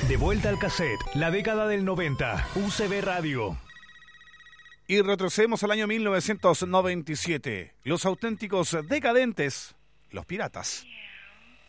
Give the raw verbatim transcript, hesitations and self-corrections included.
De vuelta al cassette, la década del noventa, U C B Radio. Y retrocedemos al año mil novecientos noventa y siete. Los auténticos decadentes, los Piratas.